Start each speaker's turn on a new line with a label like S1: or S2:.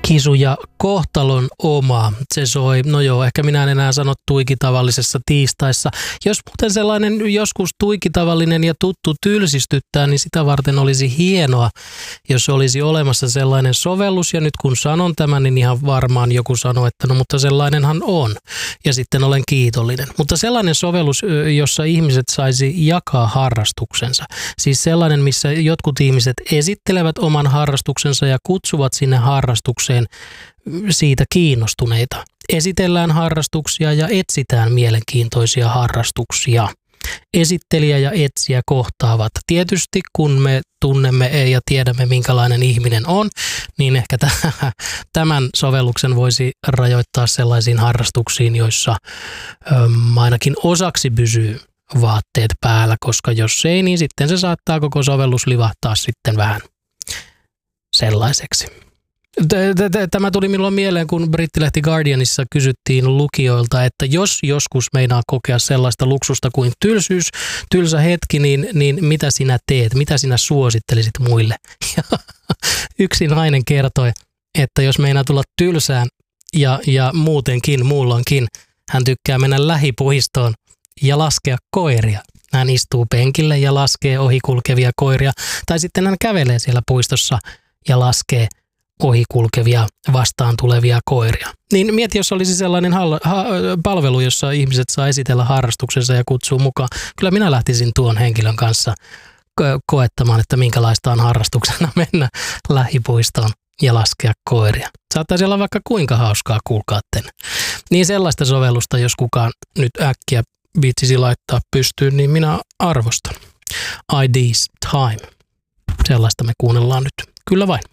S1: Kisu ja kohtalon oma. Se soi, no joo, ehkä minä en enää sano tuikitavallisessa tiistaissa. Jos muuten sellainen joskus tuikitavallinen ja tuttu tylsistyttää, niin sitä varten olisi hienoa, jos olisi olemassa sellainen sovellus. Ja nyt kun sanon tämän, niin ihan varmaan joku sanoo, että no mutta sellainenhan on. Ja sitten olen kiitollinen. Mutta sellainen sovellus, jossa ihmiset saisi jakaa harrastuksensa. Siis sellainen, missä jotkut ihmiset esittelevät oman harrastuksensa ja kutsuvat sinne harrastukseen siitä kiinnostuneita. Esitellään harrastuksia ja etsitään mielenkiintoisia harrastuksia. Esittelijä ja etsijä kohtaavat. Tietysti kun me tunnemme ja tiedämme minkälainen ihminen on, niin ehkä tämän sovelluksen voisi rajoittaa sellaisiin harrastuksiin, joissa ainakin osaksi pysyy vaatteet päällä, koska jos ei, niin sitten se saattaa koko sovellus livahtaa sitten vähän sellaiseksi. Tämä tuli milloin mieleen, kun brittilehti Guardianissa kysyttiin lukijoilta, että jos joskus meinaa kokea sellaista luksusta kuin tylsyys, tylsä hetki, niin mitä sinä teet, mitä sinä suosittelisit muille? Ja yksi nainen kertoi, että jos meinaa tulla tylsään ja muutenkin, muulloinkin, hän tykkää mennä lähipuistoon ja laskea koiria. Hän istuu penkille ja laskee ohikulkevia koiria, tai sitten hän kävelee siellä puistossa ja laskee ohikulkevia vastaan tulevia koiria. Niin mieti, jos olisi sellainen palvelu, jossa ihmiset saa esitellä harrastuksensa ja kutsuu mukaan. Kyllä minä lähtisin tuon henkilön kanssa koettamaan, että minkälaista on harrastuksena mennä lähipuistoon ja laskea koiria. Saattaisi olla vaikka kuinka hauskaa, kuulkaatten. Niin sellaista sovellusta, jos kukaan nyt äkkiä viitsisi laittaa pystyyn, niin minä arvostan. ID's Time. Sellaista me kuunnellaan nyt. Kyllä vain.